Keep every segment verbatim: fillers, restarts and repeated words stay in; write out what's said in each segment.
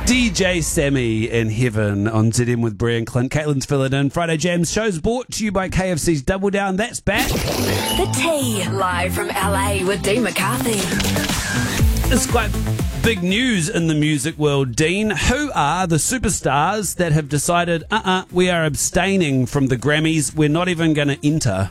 D J Sammy in Heaven on Z M with Brie and Clint. Caitlin's filling in. Friday Jams show's brought to you by K F C's Double Down. That's back. The Tea, live from L A with Dean McCarthy. It's quite big news in the music world, Dean. Who are the superstars that have decided, uh-uh, we are abstaining from the Grammys, we're not even going to enter?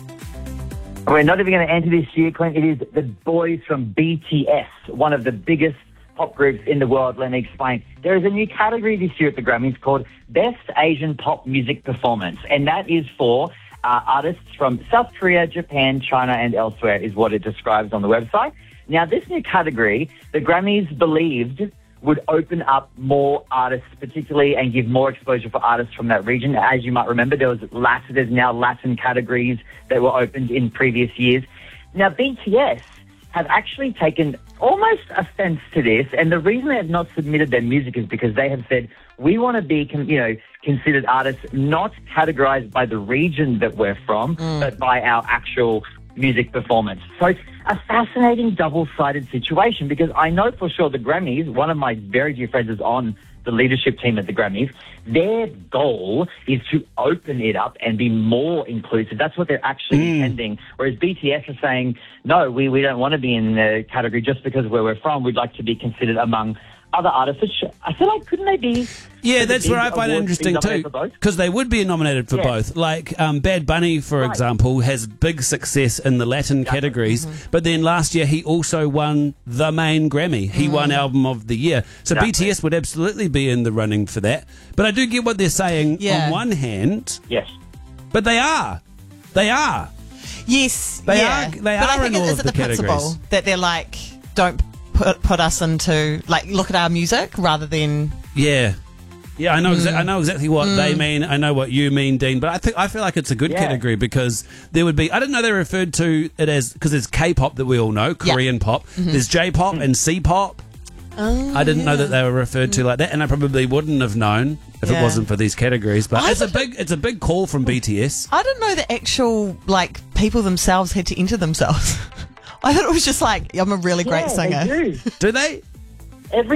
We're not even going to enter this year, Clint. It is the boys from B T S, one of the biggest pop groups in the world. Let me explain. There is a new category this year at the Grammys called Best Asian Pop Music Performance, and that is for uh, artists from South Korea, Japan, China, and elsewhere, is what it describes on the website. Now, this new category, the Grammys believed would open up more artists, particularly, and give more exposure for artists from that region. As you might remember, there was Latin, there's now Latin categories that were opened in previous years. Now, B T S have actually taken almost offense to this, and the reason they have not submitted their music is because they have said, we want to be, you know, considered artists not categorized by the region that we're from, mm. but by our actual music performance. So it's a fascinating double-sided situation, because I know for sure the Grammys, one of my very dear friends is on the leadership team at the Grammys, their goal is to open it up and be more inclusive. That's what they're actually mm. intending. Whereas B T S are saying, no, we, we don't want to be in the category just because where we're from. We'd like to be considered among other artists. Which I feel like, couldn't they be? Yeah, that's where I find it interesting too, because they would be nominated for yeah. both. Like um, Bad Bunny, for right. example, has big success in the Latin exactly. categories, mm-hmm. but then last year he also won the main Grammy. He mm. won Album of the Year. So exactly. B T S would absolutely be in the running for that. But I do get what they're saying yeah. on one hand. Yes. But they are. They are. Yes. They yeah. are. They but are I think in all is of it the, the categories. Principle that they're like, don't put put us into, like, look at our music rather than... Yeah. Yeah, I know. Mm. Exa- I know exactly what mm. they mean. I know what you mean, Dean. But I think I feel like it's a good yeah. category, because there would be. I didn't know they referred to it as, because there's K-pop that we all know, Korean yeah. pop. Mm-hmm. There's J-pop mm. and C-pop. Oh, I didn't yeah. know that they were referred to like that, and I probably wouldn't have known if yeah. it wasn't for these categories. But I it's a big, it's a big call from B T S. I didn't know the actual like people themselves had to enter themselves. I thought it was just like, I'm a really great yeah, singer. They do. Do they? Every